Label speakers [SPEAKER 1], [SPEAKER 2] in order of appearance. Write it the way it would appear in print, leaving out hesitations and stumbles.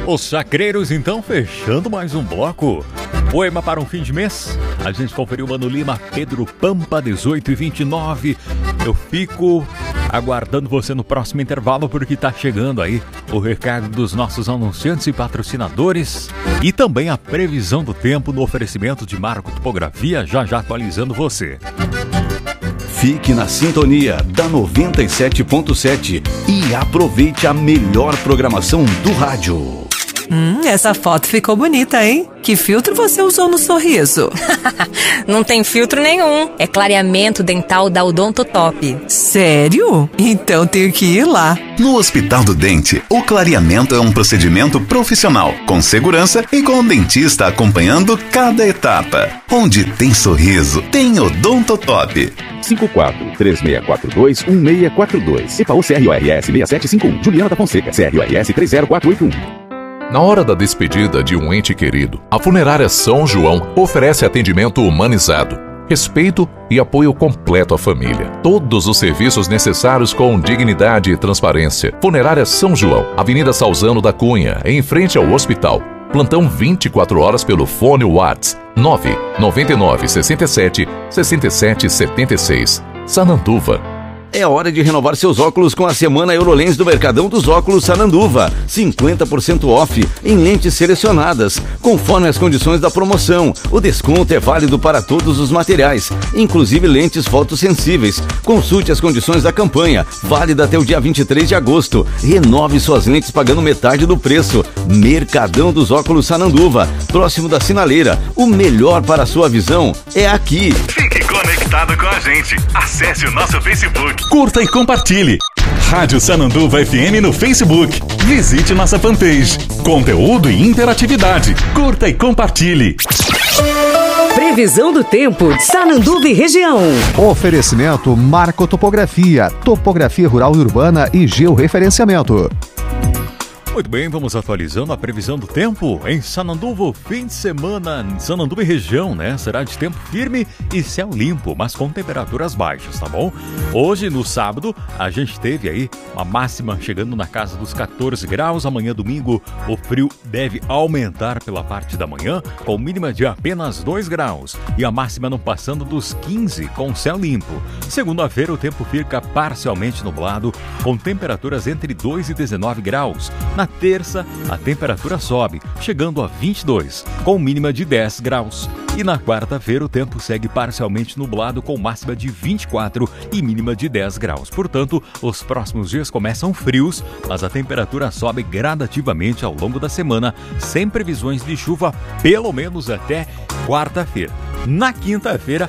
[SPEAKER 1] Os Chacreiros, então, fechando mais um bloco. Poema para um fim de mês. A gente conferiu Mano Lima, Pedro Pampa, 18h29. Eu fico aguardando você no próximo intervalo, porque tá chegando aí o recado dos nossos anunciantes e patrocinadores e também a previsão do tempo no oferecimento de Marco Topografia, já atualizando você.
[SPEAKER 2] Fique na sintonia da 97.7 e aproveite a melhor programação do rádio.
[SPEAKER 3] Essa foto ficou bonita, hein? Que filtro você usou no sorriso?
[SPEAKER 4] Não tem filtro nenhum. É clareamento dental da Odontotop.
[SPEAKER 3] Sério? Então tenho que ir lá.
[SPEAKER 5] No Hospital do Dente, o clareamento é um procedimento profissional, com segurança e com o dentista acompanhando cada etapa. Onde tem sorriso, tem Odontotop.
[SPEAKER 6] 54-3642-1642. EPAU CRORS 6751. Juliana da Fonseca. CRORS 30481.
[SPEAKER 7] Na hora da despedida de um ente querido, a Funerária São João oferece atendimento humanizado, respeito e apoio completo à família. Todos os serviços necessários com dignidade e transparência. Funerária São João, Avenida Salzano da Cunha, em frente ao hospital. Plantão 24 horas pelo fone WhatsApp 999 67 67 76. Sananduva.
[SPEAKER 2] É hora de renovar seus óculos com a Semana Eurolens do Mercadão dos Óculos Sananduva. 50% off em lentes selecionadas, conforme as condições da promoção. O desconto é válido para todos os materiais, inclusive lentes fotossensíveis. Consulte as condições da campanha, válida até o dia 23 de agosto. Renove suas lentes pagando metade do preço. Mercadão dos Óculos Sananduva, próximo da Sinaleira. O melhor para a sua visão é aqui.
[SPEAKER 8] Fique conectado com a gente. Acesse o nosso Facebook.
[SPEAKER 9] Curta e compartilhe. Rádio Sananduva FM no Facebook. Visite nossa fanpage. Conteúdo e interatividade. Curta e compartilhe.
[SPEAKER 10] Previsão do tempo, Sananduva e região.
[SPEAKER 11] Oferecimento Marco Topografia, topografia rural e urbana e georreferenciamento.
[SPEAKER 1] Muito bem, vamos atualizando a previsão do tempo em Sananduva, fim de semana, Sananduva e região, né? Será de tempo firme e céu limpo, mas com temperaturas baixas, tá bom? Hoje, no sábado, a gente teve aí uma máxima chegando na casa dos 14 graus. Amanhã, domingo, o frio deve aumentar pela parte da manhã, com mínima de apenas 2 graus. E a máxima não passando dos 15, com céu limpo. Segunda-feira, o tempo fica parcialmente nublado, com temperaturas entre 2 e 19 graus. Na terça, a temperatura sobe, chegando a 22, com mínima de 10 graus. E na quarta-feira, o tempo segue parcialmente nublado, com máxima de 24 e mínima de 10 graus. Portanto, os próximos dias começam frios, mas a temperatura sobe gradativamente ao longo da semana, sem previsões de chuva, pelo menos até quarta-feira. Na quinta-feira,